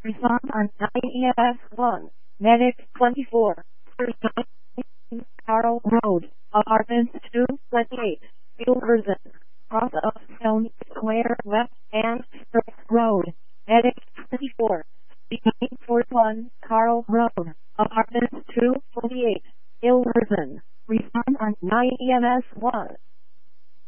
Respond on 9EMS1. Medic 24. Carl Road. Apartment 228. Ilverston. Cross of Stone Square West and Spruce Road. Medic 24. 41 Carl Road. Apartment 228. Ilverston. Respond on 9EMS1.